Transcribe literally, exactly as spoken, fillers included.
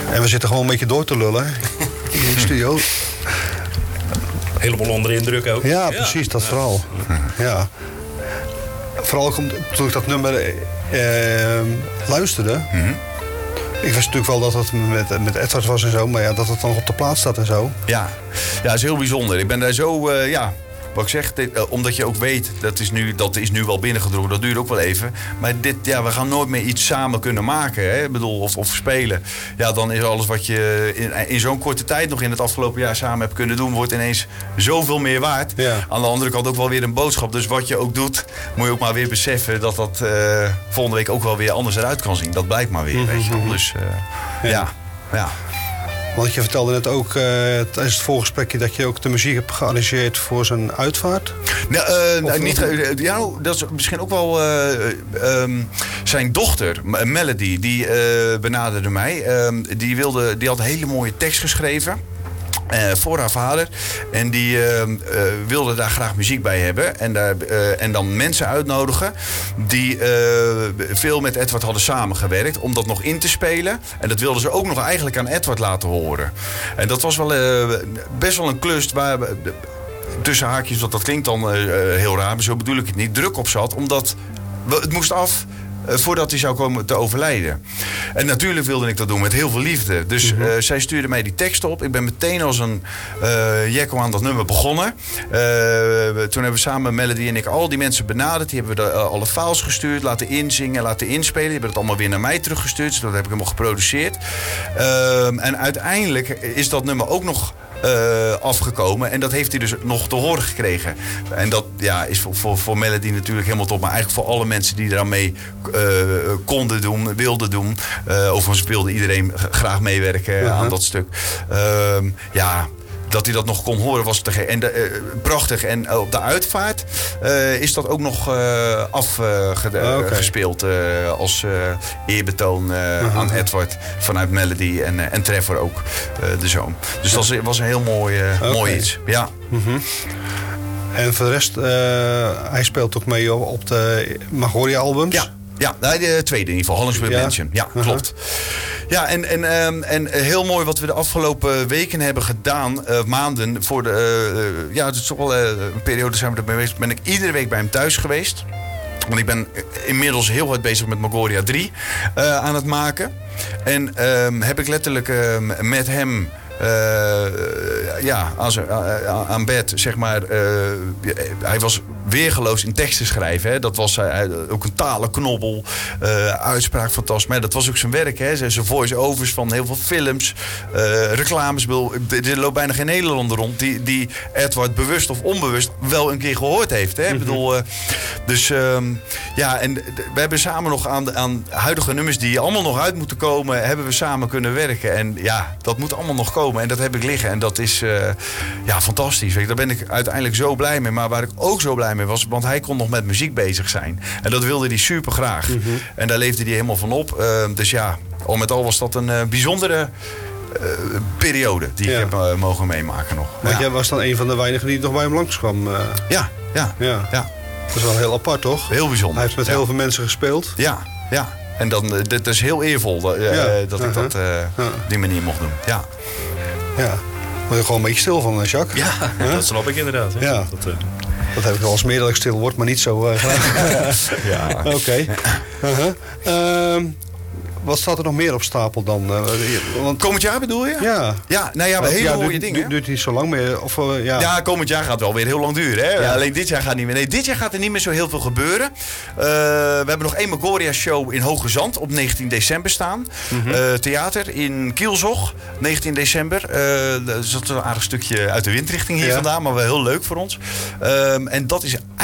En we zitten gewoon een beetje door te lullen in de studio. Helemaal onder de indruk ook. Ja, precies, dat ja. vooral. Ja. Vooral ook toen ik dat nummer eh, luisterde. Mm-hmm. Ik wist natuurlijk wel dat het met, met Edward was en zo, maar ja, dat het dan op de plaats staat en zo. Ja, ja, dat is heel bijzonder. Ik ben daar zo, uh, ja, wat ik zeg, dit, uh, omdat je ook weet, dat is, nu, dat is nu wel binnengedrongen, dat duurt ook wel even. Maar dit, ja, we gaan nooit meer iets samen kunnen maken, hè? Ik bedoel, of, of spelen. Ja, dan is alles wat je in, in zo'n korte tijd nog in het afgelopen jaar samen hebt kunnen doen, wordt ineens zoveel meer waard. Ja. Aan de andere kant ook wel weer een boodschap. Dus wat je ook doet, moet je ook maar weer beseffen dat dat uh, volgende week ook wel weer anders eruit kan zien. Dat blijkt maar weer, mm-hmm. weet je wel. Dus uh, ja, ja. ja. Want je vertelde net ook uh, tijdens het voorgesprekje dat je ook de muziek hebt gearrangeerd voor zijn uitvaart. Nou, uh, niet, ja, dat is misschien ook wel uh, um, zijn dochter, Melody, die uh, benaderde mij. Um, die, wilde, die had een hele mooie tekst geschreven. Uh, voor haar vader. En die uh, uh, wilde daar graag muziek bij hebben. En, daar, uh, en dan mensen uitnodigen die uh, veel met Edward hadden samengewerkt. Om dat nog in te spelen. En dat wilden ze ook nog eigenlijk aan Edward laten horen. En dat was wel uh, best wel een klus waar uh, tussen haakjes, want dat klinkt dan uh, heel raar, maar zo bedoel ik het niet, druk op zat. Omdat we, het moest af. Uh, voordat hij zou komen te overlijden. En natuurlijk wilde ik dat doen met heel veel liefde. Dus uh, mm-hmm. zij stuurde mij die tekst op. Ik ben meteen als een uh, jekko aan dat nummer begonnen. Uh, we, toen hebben we samen, Melody en ik, al die mensen benaderd. Die hebben we de, uh, alle files gestuurd, laten inzingen, laten inspelen. Die hebben het allemaal weer naar mij teruggestuurd. Dus dat heb ik helemaal geproduceerd. Uh, en uiteindelijk is dat nummer ook nog Uh, afgekomen. En dat heeft hij dus nog te horen gekregen. En dat ja, is voor, voor, voor Melody natuurlijk helemaal top. Maar eigenlijk voor alle mensen die eraan mee uh, konden doen, wilden doen. Uh, overigens wilde iedereen graag meewerken uh-huh. aan dat stuk. Uh, ja... Dat hij dat nog kon horen was te ge- en de, uh, prachtig. En uh, op de uitvaart uh, is dat ook nog uh, afgespeeld uh, uh, okay. uh, als uh, eerbetoon uh, uh-huh. aan Edward vanuit Melody en, uh, en Trevor ook, uh, de zoon. Dus ja. dat was, was een heel mooi, uh, okay. mooi iets. Ja. Uh-huh. En voor de rest, uh, hij speelt ook mee op de Magoria-albums? Ja. Ja, de tweede in ieder geval, Hollands Mansion. Ja, ja, klopt. Ja, en, en, um, en heel mooi wat we de afgelopen weken hebben gedaan, uh, maanden, voor de, uh, ja, het is toch wel uh, een periode zijn we erbij geweest, ben ik iedere week bij hem thuis geweest. Want ik ben inmiddels heel hard bezig met Magoria drie uh, aan het maken. En um, heb ik letterlijk uh, met hem Uh, ja, aan, zijn, uh, aan bed, zeg maar. Uh, hij was weergeloos in teksten schrijven. Hè. Dat was uh, ook een talenknobbel. Uh, uitspraak fantastisch. Maar dat was ook zijn werk. Hè. Zijn voice-overs van heel veel films. Uh, reclames. Er loopt bijna geen Nederlander rond die, die Edward bewust of onbewust wel een keer gehoord heeft. Hè. Mm-hmm. Ik bedoel, uh, dus um, ja, en we hebben samen nog aan, aan huidige nummers die allemaal nog uit moeten komen, hebben we samen kunnen werken. En ja, dat moet allemaal nog komen. En dat heb ik liggen. En dat is uh, ja, fantastisch. Weet je. Daar ben ik uiteindelijk zo blij mee. Maar waar ik ook zo blij mee was, want hij kon nog met muziek bezig zijn. En dat wilde hij super graag. Mm-hmm. En daar leefde hij helemaal van op. Uh, dus ja, al met al was dat een uh, bijzondere uh, periode die ja. ik heb uh, mogen meemaken nog. Want ja. jij was dan een van de weinigen die nog bij hem langskwam. Uh... Ja, ja, ja, ja. Dat is wel heel apart, toch? Heel bijzonder. Hij heeft met ja. heel veel mensen gespeeld. Ja, ja. En dan, dat is heel eervol dat, uh, ja. dat ik uh-huh. dat uh, ja. op die manier mocht doen. Ja. Ja, daar word je gewoon een beetje stil van, Jacques. Ja, huh? Dat snap ik inderdaad. Hè? Ja. Dat, uh... dat heb ik wel eens meer dat ik stil word, maar niet zo uh, graag. Ja. Oké. Okay. Uh-huh. Uh, wat staat er nog meer op stapel dan? Uh, want... Komend jaar bedoel je? Ja. Ja, nou ja, hele ja, mooie duurt, dingen. Het duurt niet zo lang meer. Of, uh, ja. ja, komend jaar gaat het wel weer heel lang duren. Hè? Ja. Alleen dit jaar gaat niet meer. Nee, dit jaar gaat er niet meer zo heel veel gebeuren. Uh, we hebben nog één Magoria-show in Hoge Zand op negentien december staan. Mm-hmm. Uh, theater in Kielzog, negentien december. Uh, dat is een aardig stukje uit de windrichting hier ja. vandaan, maar wel heel leuk voor ons. Uh, en dat is